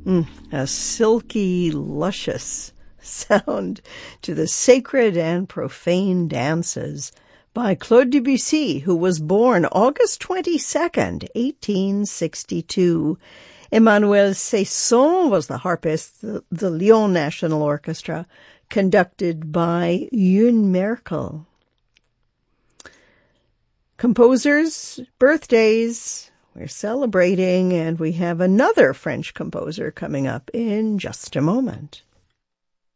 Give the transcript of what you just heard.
A silky, luscious sound to the sacred and profane dances by Claude Debussy, who was born August 22nd, 1862. Emmanuel Cesson was the harpist, the Lyon National Orchestra, conducted by Youn Merkel. Composers' birthdays we're celebrating, and we have another French composer coming up in just a moment.